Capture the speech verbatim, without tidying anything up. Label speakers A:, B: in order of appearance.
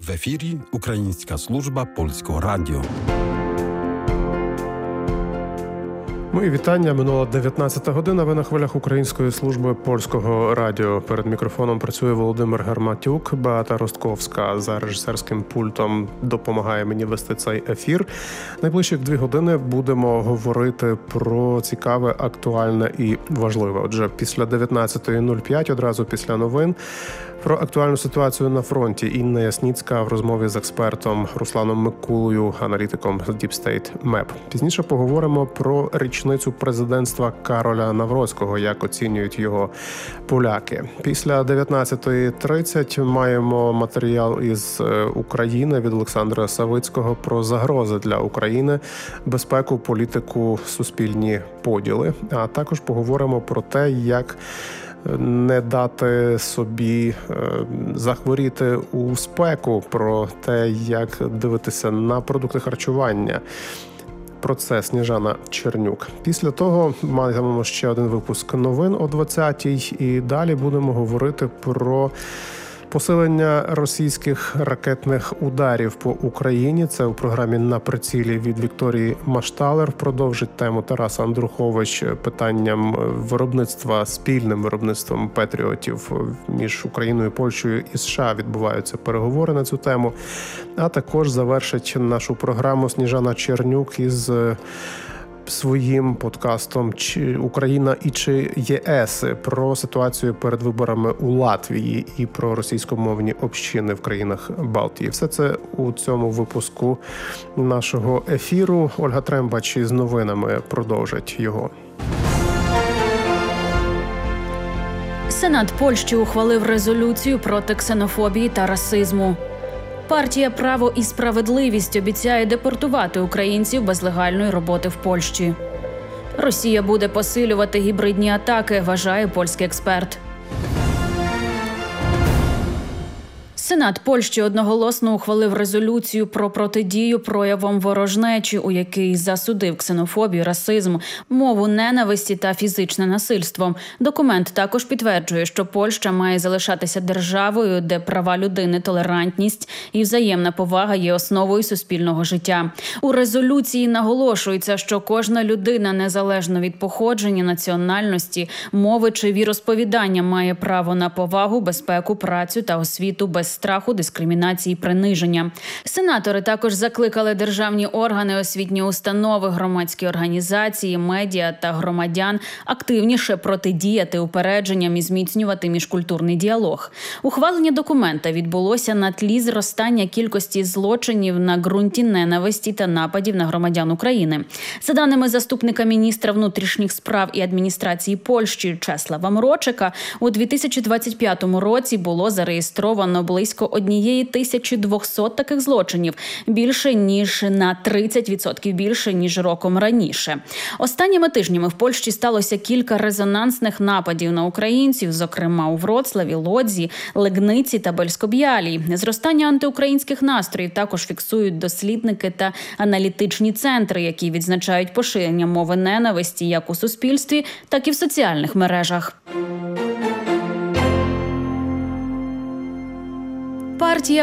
A: В ефірі Українська служба Польського радіо.
B: Мої вітання. Минула дев'ятнадцята година. Ви на хвилях Української служби Польського радіо. Перед мікрофоном працює Володимир Гарматюк. Беата Ростковська за режисерським пультом допомагає мені вести цей ефір. Найближчих дві години будемо говорити про цікаве, актуальне і важливе. Отже, після дев'ятнадцята нуль п'ять, одразу після новин, про актуальну ситуацію на фронті Інна Ясніцька в розмові з експертом Русланом Микулою, аналітиком з Deep State Map. Пізніше поговоримо про річницю президентства Кароля Навроцького, як оцінюють його поляки. Після дев'ятнадцята тридцять маємо матеріал із України від Олександра Савицького про загрози для України, безпеку, політику, суспільні поділи. А також поговоримо про те, як не дати собі захворіти у спеку, про те, як дивитися на продукти харчування. Про це Сніжана Чернюк. Після того маємо ще один випуск новин о двадцятій, і далі будемо говорити про посилення російських ракетних ударів по Україні. Це у програмі «На прицілі» від Вікторії Машталер. Продовжить тему Тарас Андрухович питанням виробництва, спільним виробництвом патріотів між Україною, Польщею і США. Відбуваються переговори на цю тему. А також завершить нашу програму Сніжана Чернюк із своїм подкастом «Україна і чи ЄС» про ситуацію перед виборами у Латвії і про російськомовні общини в країнах Балтії. Все це у цьому випуску нашого ефіру. Ольга Трембач із новинами продовжить його.
C: Сенат Польщі ухвалив резолюцію проти ксенофобії та расизму. Партія «Право і справедливість» обіцяє депортувати українців без легальної роботи в Польщі. Росія буде посилювати гібридні атаки, вважає польський експерт. Сенат Польщі одноголосно ухвалив резолюцію про протидію проявам ворожнечі, у якій засудив ксенофобію, расизм, мову ненависті та фізичне насильство. Документ також підтверджує, що Польща має залишатися державою, де права людини, толерантність і взаємна повага є основою суспільного життя. У резолюції наголошується, що кожна людина, незалежно від походження, національності, мови чи віросповідання, має право на повагу, безпеку, працю та освіту без страху, дискримінації, приниження. Сенатори також закликали державні органи, освітні установи, громадські організації, медіа та громадян активніше протидіяти упередженням і зміцнювати міжкультурний діалог. Ухвалення документа відбулося на тлі зростання кількості злочинів на ґрунті ненависті та нападів на громадян України. За даними заступника міністра внутрішніх справ і адміністрації Польщі Чеслава Мрочика, у дві тисячі двадцять п'ятому році було зареєстровано близько однієї тисячі двохсот таких злочинів, більше ніж на тридцять відсотків більше, ніж роком раніше. Останніми тижнями в Польщі сталося кілька резонансних нападів на українців, зокрема у Вроцлаві, Лодзі, Легниці та Бельсько-Б'ялі. Зростання антиукраїнських настроїв також фіксують дослідники та аналітичні центри, які відзначають поширення мови ненависті як у суспільстві, так і в соціальних мережах. Партія